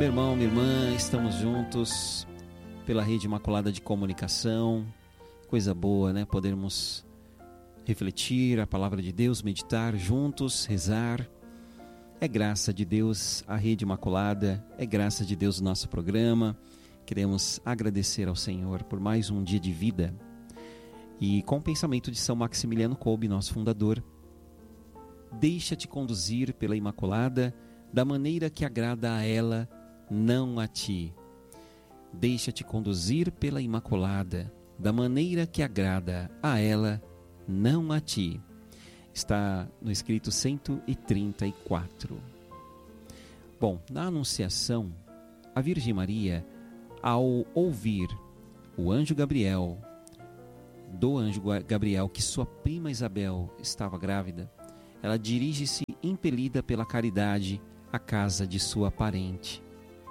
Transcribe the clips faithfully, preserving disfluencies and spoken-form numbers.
Meu irmão, minha irmã, estamos juntos pela Rede Imaculada de Comunicação. Coisa boa, né? Podermos refletir a palavra de Deus, meditar juntos, rezar. É graça de Deus a Rede Imaculada, é graça de Deus o nosso programa. Queremos agradecer ao Senhor por mais um dia de vida. E com o pensamento de São Maximiliano Kolbe, nosso fundador, deixa-te conduzir pela Imaculada da maneira que agrada a ela, não a ti. Deixa-te conduzir pela Imaculada da maneira que agrada a ela, não a ti. Está no escrito cento e trinta e quatro. Bom, na Anunciação, a Virgem Maria, ao ouvir o anjo Gabriel, do anjo Gabriel, que sua prima Isabel estava grávida, ela dirige-se impelida pela caridade à casa de sua parente.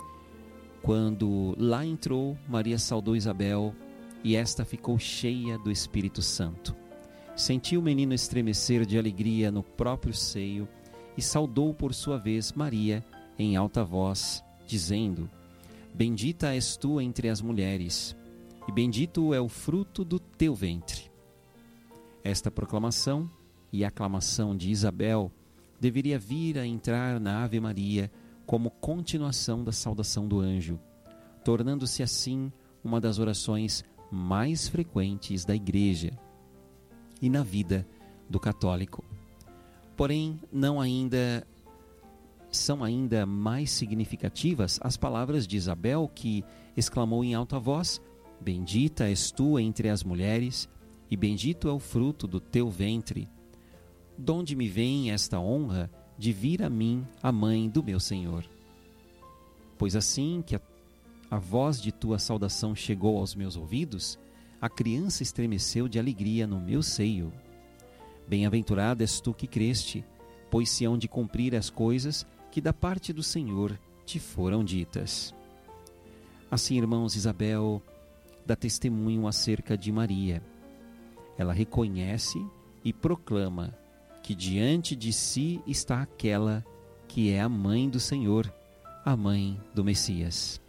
Quando lá entrou, Maria saudou Isabel e esta ficou cheia do Espírito Santo. Sentiu o menino estremecer de alegria no próprio seio e saudou por sua vez Maria em alta voz, dizendo: Bendita és tu entre as mulheres, e bendito é o fruto do teu ventre. Esta proclamação e aclamação de Isabel deveria vir a entrar na Ave Maria como continuação da saudação do anjo, tornando-se assim uma das orações mais frequentes da Igreja e na vida do católico. Porém, não ainda são ainda mais significativas as palavras de Isabel, que exclamou em alta voz: Bendita és tu entre as mulheres, e bendito é o fruto do teu ventre. Donde me vem esta honra de vir a mim a mãe do meu Senhor? Pois assim que a, a voz de tua saudação chegou aos meus ouvidos, a criança estremeceu de alegria no meu seio. Bem-aventurada és tu que creste, pois se hão de cumprir as coisas que da parte do Senhor te foram ditas. Assim, irmãos, Isabel dá testemunho acerca de Maria. Ela reconhece e proclama que diante de si está aquela que é a mãe do Senhor, a mãe do Messias.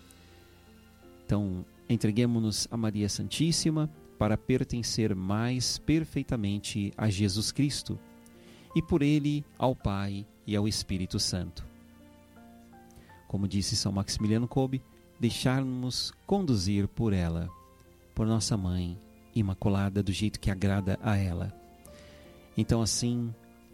Então, entreguemo-nos a Maria Santíssima para pertencer mais perfeitamente a Jesus Cristo e por Ele ao Pai e ao Espírito Santo. Como disse São Maximiliano Kolbe, deixar-nos conduzir por ela, por nossa Mãe Imaculada, do jeito que agrada a ela. Então assim,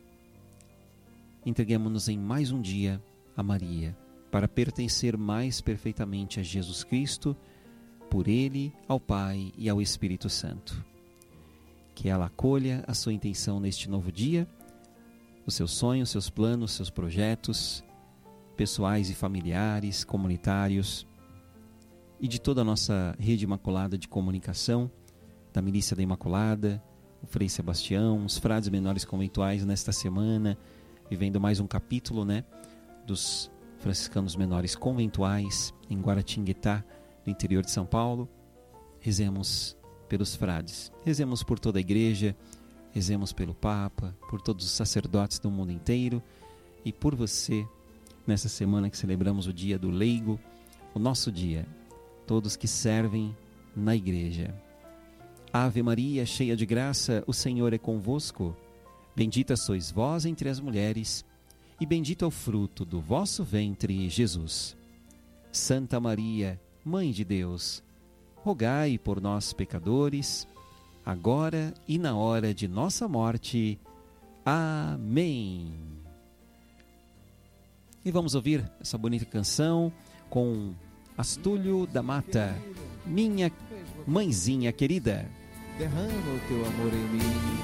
entreguemo-nos em mais um dia a Maria, para pertencer mais perfeitamente a Jesus Cristo, por Ele, ao Pai e ao Espírito Santo. Que ela acolha a sua intenção neste novo dia, os seus sonhos, seus planos, seus projetos, pessoais e familiares, comunitários, e de toda a nossa rede imaculada de comunicação, da Milícia da Imaculada, o Frei Sebastião, os frades menores conventuais nesta semana, vivendo mais um capítulo, né, dos franciscanos menores conventuais em Guaratinguetá, no interior de São Paulo. Rezemos pelos frades, rezemos por toda a igreja, rezemos pelo Papa, por todos os sacerdotes do mundo inteiro e por você, nessa semana que celebramos o dia do leigo, o nosso dia, todos que servem na igreja. Ave Maria, cheia de graça, o Senhor é convosco. Bendita sois vós entre as mulheres, e bendito é o fruto do vosso ventre, Jesus. Santa Maria, Mãe de Deus, rogai por nós, pecadores, agora e na hora de nossa morte. Amém. E vamos ouvir essa bonita canção com Astúlio da Mata, Minha Mãezinha Querida. Derrama o teu amor em mim.